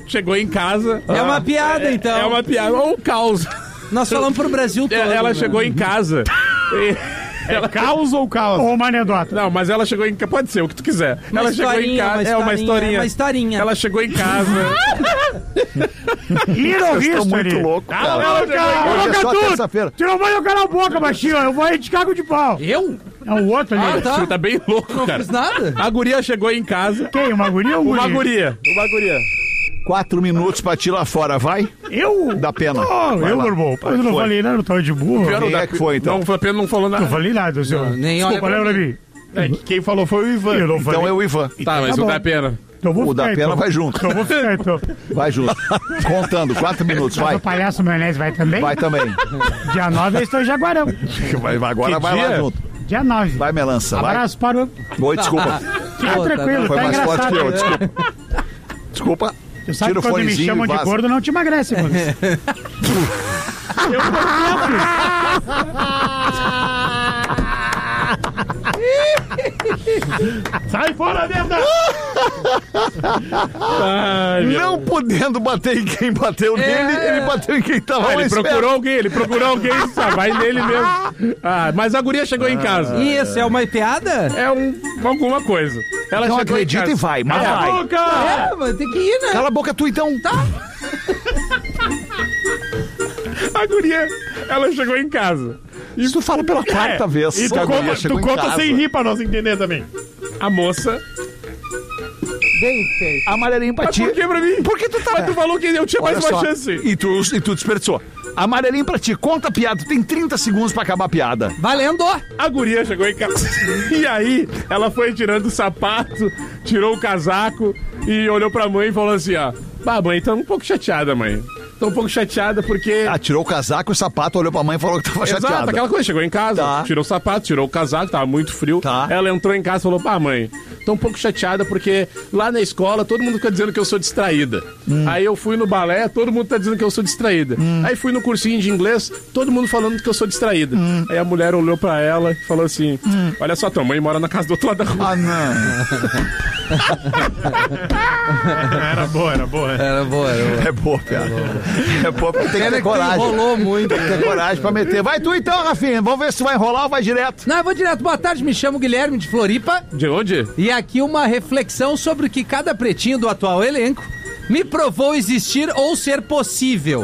chegou em casa... É uma piada, então. É uma piada, ou um caos. Nós falamos pro Brasil todo. Ela chegou em casa... É caos ou caos? Ou uma anedota. Não, mas ela chegou em casa. Pode ser, o que tu quiser. Ela chegou em casa. É uma historinha. Uma historinha. Ela chegou em casa. Little Vocês estão muito History. loucos, cara. Hoje é só terça-feira. Tu não vai jogar na boca, baixinho. Eu vou aí de cago de pau. Eu? É o outro ali. Ah, tá. Você tá bem louco, Não cara. fiz nada. A guria chegou em casa. Quem? Uma guria ou um Uma guri? guria. 4 minutos pra ti lá fora, vai? Eu? Dá pena. Oh, Vai eu, lá. meu irmão. Pô, eu não Foi. falei nada, eu tava de burro. Pior, Quem não é que foi, então? Não, o Pedro não falou nada. Não falei nada, senhor. Nem Desculpa, olha pra lembra, Bi? Quem falou foi o Ivan. Eu não falei. Então é o Ivan. Tá, mas Tá o bom. da pena. Então vou O da ficar, pena então. vai junto. Então vou ficar, então. Vai junto. Contando, 4 minutos, vai. O palhaço maionese vai também? Vai também. Dia 9 eu estou em Jaguarão. Agora Que vai lá dia? junto. Dia 9. Vai, Melança, vai. Abraço para o... Oi, desculpa. Fica tranquilo, Foi tá mais forte engraçado. que eu, desculpa. Desculpa. Tu sabe Tira o que quando me fonezinho chamam e de vaza. gordo não te emagrece, mano. Sai fora, merda! Não podendo bater em quem bateu nele, ele bateu em quem tava Ele mais procurou alguém, sabe? Vai nele mesmo. Ah, mas a guria chegou em casa. Isso, é uma piada? É alguma coisa. Ela Não chegou acredita em casa. e vai, mas vai. É, mas tem que ir, né? Cala a boca tu então. Tá. A guria, ela chegou em casa. Isso tu fala pela quarta vez. E que a guria tu chegou em conta casa. sem rir pra nós entender também. A moça... Bem feito. Amarelinho pra Mas ti. por que pra mim? Porque tu tá... Mas tu falou que eu tinha Olha mais uma só, chance. E tu desperdiçou. Amarelinho pra ti, conta a piada. Tu tem 30 segundos pra acabar a piada. Valendo! A guria chegou em casa. E aí, ela foi tirando o sapato, tirou o casaco e olhou pra mãe e falou assim, ó. Bah, mãe, tô um pouco chateada, mãe. Tô um pouco chateada porque... Ah, tirou o casaco e o sapato, olhou pra mãe e falou que tava Exato, chateada. aquela coisa, chegou em casa, Tá. tirou o sapato, tirou o casaco, tava muito frio. Tá. Ela entrou em casa e falou, pá, mãe, tô um pouco chateada porque lá na escola todo mundo fica dizendo que eu sou distraída. Aí eu fui no balé, todo mundo tá dizendo que eu sou distraída. Aí fui no cursinho de inglês, todo mundo falando que eu sou distraída. Aí a mulher olhou pra ela e falou assim, olha só, tua mãe mora na casa do outro lado da rua. Ah, não. Era boa. Era boa, era boa. É boa, piada. É boa porque tem que ter Que coragem. rolou muito. Tem que ter coragem pra meter. Vai tu então, Rafinha. Vamos ver se vai enrolar ou vai direto. Não, eu vou direto. Boa tarde, me chamo Guilherme de Floripa. De onde? E aqui uma reflexão sobre o que cada pretinho do atual elenco me provou existir ou ser possível.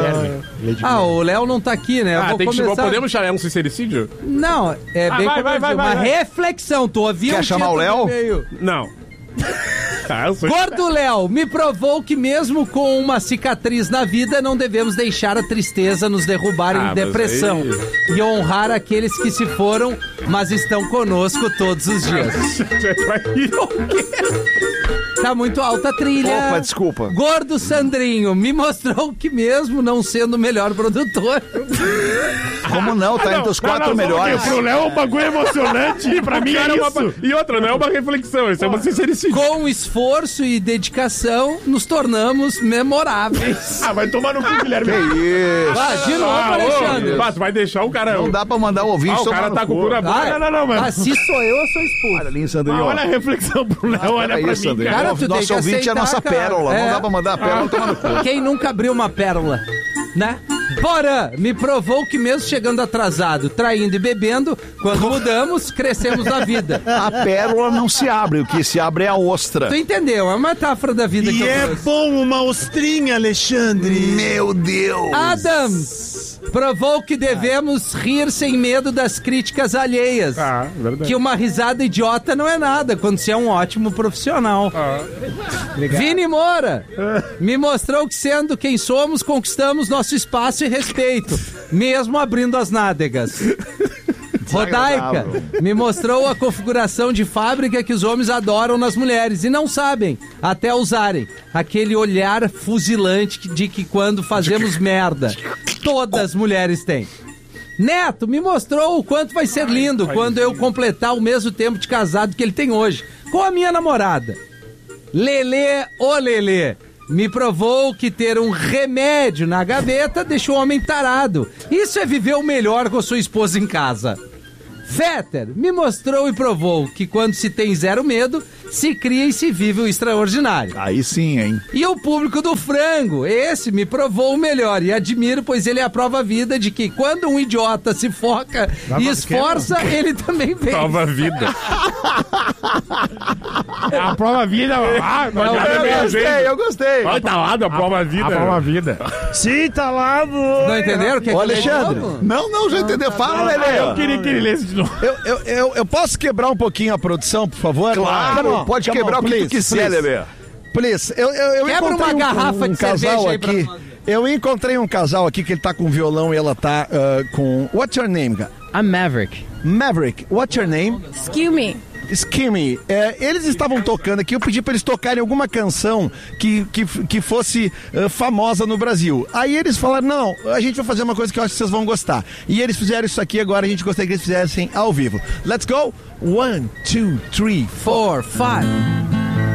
O Léo não tá aqui, né? Eu vou tem que começar... podemos chamar um sincericídio? Não, é bem vai, como eu vai, digo, vai, uma vai. reflexão. Tu ouviu Quer o chamar título o Léo? do e-mail? Não. Tá, eu sou... Gordo Léo me provou que mesmo com uma cicatriz na vida, não devemos deixar a tristeza nos derrubar em mas depressão e honrar aqueles que se foram, mas estão conosco todos os dias. O quê? Tá muito alta a trilha. Opa, desculpa. Gordo Sandrinho me mostrou que mesmo não sendo o melhor produtor... Como não? Tá entre os 4 melhores. Pro Léo é um bagulho emocionante e pra mim Cara, é é isso. uma... E outra, não é uma reflexão, isso é uma sincericídio. Com esforço e dedicação, nos tornamos memoráveis. Ah, vai tomar no cu, Guilherme. Que isso? Ah, de novo, Alexandre. Tu vai deixar o cara... Não dá pra mandar o ouvinte o cara tá com o cu na boca. Não, mas... Ah, se sou eu sou expulso. Amarelinho, Sandrinho. Olha a reflexão pro Léo, olha Olha pra isso, mim, Sandrinho. cara. Cara, tu tem Nosso que ouvinte é a aceitar, nossa cara. pérola. É. Não dá pra mandar a pérola tomar no cu. Quem nunca abriu uma pérola, né? Porã me provou que mesmo chegando atrasado, traindo e bebendo, quando mudamos, crescemos na vida. A pérola não se abre, o que se abre é a ostra. Tu entendeu? É uma metáfora da vida que eu trouxe. bom uma ostrinha, Alexandre. Meu Deus! Adams provou que devemos rir sem medo das críticas alheias. Ah, verdade. Que uma risada idiota não é nada quando você é um ótimo profissional. Vini Moura me mostrou que, sendo quem somos, conquistamos nosso espaço e respeito, mesmo abrindo as nádegas. Rodaica me mostrou a configuração de fábrica que os homens adoram nas mulheres e não sabem até usarem. Aquele olhar fuzilante de que quando fazemos merda, todas as mulheres têm. Neto me mostrou o quanto vai ser lindo quando eu completar o mesmo tempo de casado que ele tem hoje, com a minha namorada. Lelê, ô Lelê, me provou que ter um remédio na gaveta deixa o homem tarado. Isso é viver o melhor com a sua esposa em casa. Fetter me mostrou e provou que quando se tem zero medo, se cria e se vive o extraordinário. Aí sim, hein? E o público do frango, esse me provou o melhor e admiro, pois ele é a prova viva de que quando um idiota se foca e esforça, ele também vem. Prova vida. É a prova vida. Eu gostei. Olha, tá lá da prova vida. A prova vida. Sim, tá lá. Não entenderam o que é Ô, que ele Alexandre. falou? Não, já entendeu. Fala, Lelê. Eu queria que ele lesse de novo. Eu posso quebrar um pouquinho a produção, por favor? Claro, pode quebrar o que tu quiser, Lelê. Please, eu Quebra encontrei uma garrafa de casal cerveja aí aqui. pra nós. Eu encontrei um casal aqui que ele tá com violão e ela tá com... What's your name, cara? I'm Maverick. Maverick, what's your name? Excuse me. Skimmy, eles estavam tocando aqui, eu pedi pra eles tocarem alguma canção que fosse famosa no Brasil. Aí eles falaram, não, a gente vai fazer uma coisa que eu acho que vocês vão gostar. E eles fizeram isso aqui, agora a gente gostaria que eles fizessem ao vivo. Let's go! 1, 2, 3, 4. 4, 5.